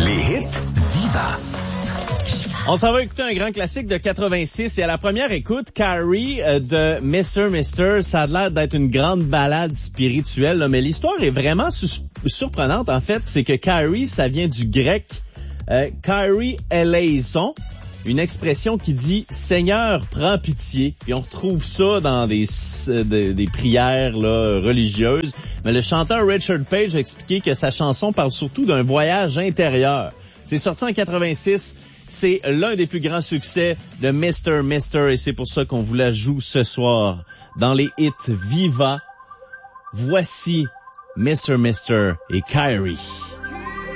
Les hits Viva. On s'en va écouter un grand classique de 86 et à la première écoute, Carrie de Mr. Mister, ça a l'air d'être une grande balade spirituelle, là, mais l'histoire est vraiment surprenante. En fait, c'est que Carrie, ça vient du grec Kyrie eleison, une expression qui dit « Seigneur, prends pitié ». Puis on retrouve ça dans des prières là, religieuses. Mais le chanteur Richard Page a expliqué que sa chanson parle surtout d'un voyage intérieur. C'est sorti en 86. C'est l'un des plus grands succès de Mr. Mister et c'est pour ça qu'on vous la joue ce soir dans les hits Viva. Voici Mr. Mister et Kyrie.